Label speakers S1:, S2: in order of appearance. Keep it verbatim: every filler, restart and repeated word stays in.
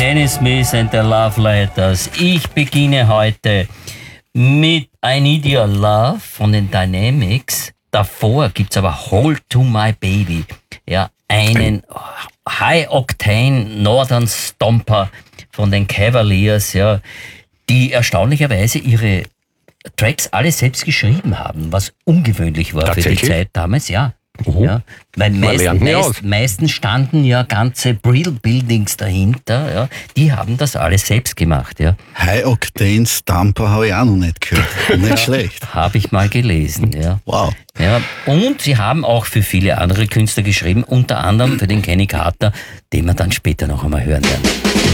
S1: Kenny Smith and the Love Letters. Ich beginne heute mit I Need Your Love von den Dynamics. Davor gibt's aber Hold to My Baby. Ja, einen High-Octane Northern Stomper von den Cavaliers, ja, die erstaunlicherweise ihre Tracks alle selbst geschrieben haben, was ungewöhnlich war für die Zeit damals, ja.
S2: Uh-huh.
S1: Ja, weil meist, meist, meistens standen ja ganze Brill-Buildings dahinter, ja, die haben das alles selbst gemacht. Ja.
S3: High Octane Stamper habe ich auch noch nicht gehört. Nicht ja, schlecht.
S1: Habe ich mal gelesen. Ja.
S3: Wow.
S1: Ja, und sie haben auch für viele andere Künstler geschrieben, unter anderem für den Kenny Carter, den wir dann später noch einmal hören werden.